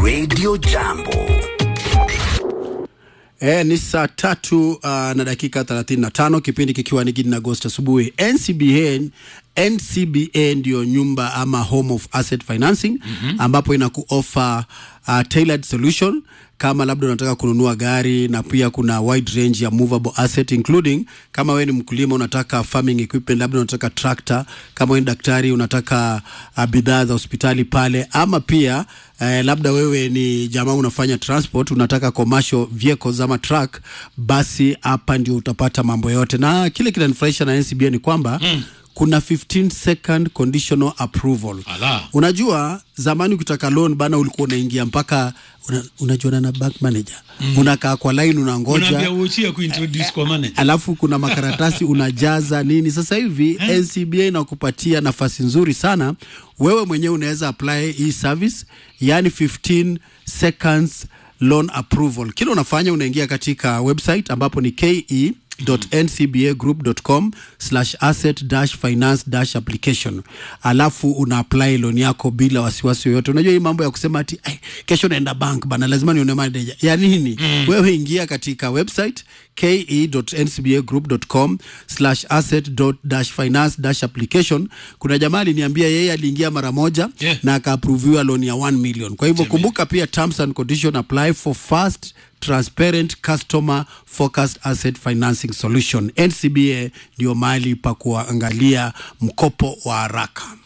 Radio Jambo. Ni saa 3 na dakika 35, kipindi kikiwa ni Gidi na Agosti asubuhi. NCBA ndio nyumba ama home of asset financing, ambapo inakuoffer tailored solution kama labda unataka kununua gari, na pia kuna wide range ya movable asset including kama wewe ni mkulima unataka farming equipment, labda unataka tractor, kama wewe ni daktari unataka bidhaa za hospitali pale, ama pia labda wewe ni jamaa unafanya transport, unataka commercial vehicles ama truck, basi hapa ndio utapata mambo yote. Na kile kinanifurahisha na NCBA ni kwamba kuna 15 second conditional approval. Unajua zamani ukitaka loan bana ulikuwa unaingia mpaka unajua na bank manager. Unakaa kwa line unangoja. Unaambia uachie kuintroduce kwa manager. Alafu kuna makaratasi unajaza nini. Sasa hivi NCBA inakupatia nafasi nzuri sana. Wewe mwenyewe unaweza apply hii service, yani 15 seconds loan approval. Kile unafanya unaingia katika website ambapo ni ke.ncbagroup.com/asset-finance-application. Alafu una apply loan yako bila wasiwasi yoyote. Unajua hii mambo ya kusema ati kesho naenda bank bana lazima nione manager ya nini? Wewe ingia katika website ke.ncbagroup.com/asset-finance-application. Kuna jamaa aliniambia yeye aliingia mara moja na akaapproviwa loan ya 1 million. Kwa hivyo kumbuka pia terms and conditions apply for fast, transparent, customer focused asset financing solution. NCBA ndio mahali pa kuangalia mkopo wa haraka.